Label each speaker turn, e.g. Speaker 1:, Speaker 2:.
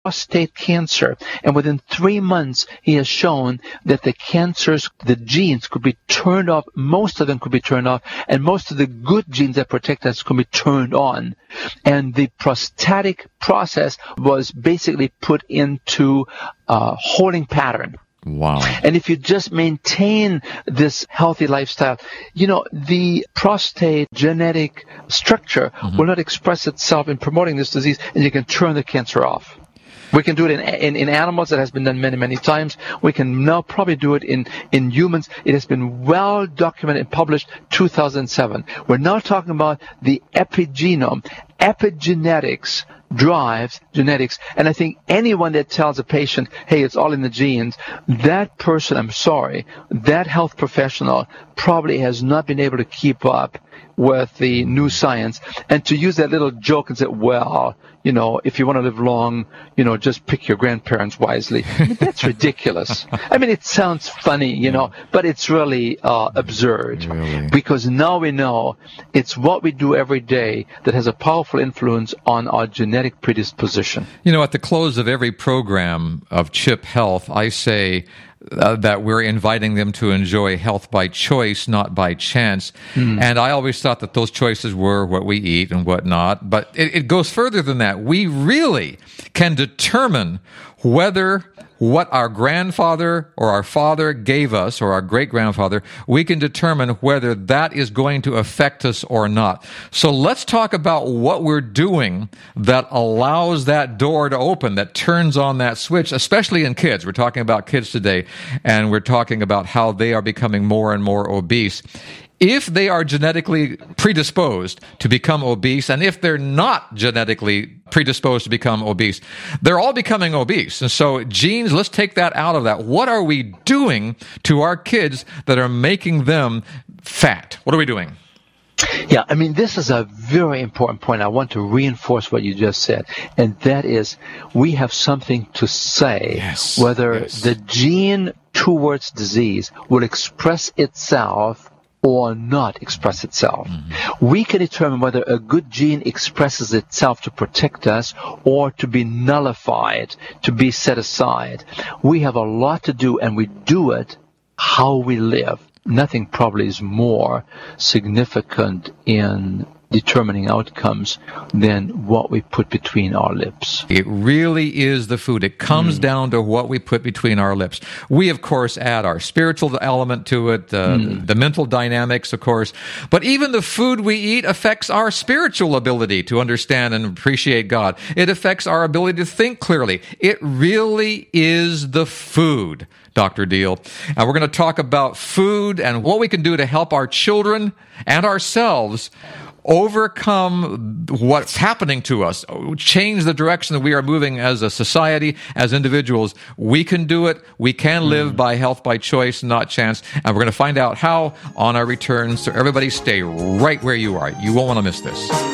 Speaker 1: prostate cancer. And within 3 months, he has shown that the genes could be turned off. Most of them could be turned off, and most of the good genes that protect us could be turned on. And the prostatic process was basically put into a holding pattern.
Speaker 2: Wow.
Speaker 1: And if you just maintain this healthy lifestyle, the prostate genetic structure will not express itself in promoting this disease, and you can turn the cancer off. We can do it in animals. That has been done many, many times. We can now probably do it in humans. It has been well documented and published 2007. We're now talking about the epigenome. Epigenetics drives genetics. And I think anyone that tells a patient, hey, it's all in the genes, that person, I'm sorry, that health professional probably has not been able to keep up with the new science. And to use that little joke and say, well, if you want to live long, just pick your grandparents wisely. I mean, that's ridiculous. I mean, it sounds funny, but it's really absurd.
Speaker 2: Really?
Speaker 1: Because now we know it's what we do every day that has a powerful influence on our genetic predisposition.
Speaker 2: At the close of every program of CHIP Health, I say that we're inviting them to enjoy health by choice, not by chance. And I always thought that those choices were what we eat and what not. But it goes further than that. We really can determine whether what our grandfather or our father gave us, or our great-grandfather, we can determine whether that is going to affect us or not. So let's talk about what we're doing that allows that door to open, that turns on that switch, especially in kids. We're talking about kids today, and we're talking about how they are becoming more and more obese. If they are genetically predisposed to become obese, and if they're not genetically predisposed to become obese, they're all becoming obese. And so genes, let's take that out of that. What are we doing to our kids that are making them fat? What are we doing?
Speaker 1: Yeah, I mean, this is a very important point. I want to reinforce what you just said, and that is we have something to say whether the gene towards disease will express itself or not express itself. We can determine whether a good gene expresses itself to protect us or to be nullified, to be set aside. We have a lot to do, and we do it how we live. Nothing probably is more significant in determining outcomes than what we put between our lips.
Speaker 2: It really is the food. It comes down to what we put between our lips. We, of course, add our spiritual element to it, the mental dynamics, of course. But even the food we eat affects our spiritual ability to understand and appreciate God. It affects our ability to think clearly. It really is the food, Dr. Deal. And we're going to talk about food and what we can do to help our children and ourselves overcome what's happening to us, change the direction that we are moving as a society, as individuals. We can do it. We can live by health by choice, not chance. And we're going to find out how on our return. So everybody stay right where you are. You won't want to miss this.